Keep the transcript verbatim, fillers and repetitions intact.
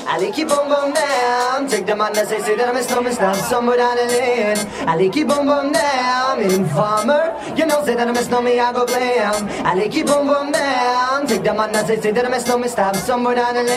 I like you boom boom down. Take the man that say say that I miss no miss down somewhere down the lane. I like you boom boom down. Informer, you know say that I miss no me I go blame. I like you boom boom down. Take the man that say say that I miss no miss down somewhere down the lane.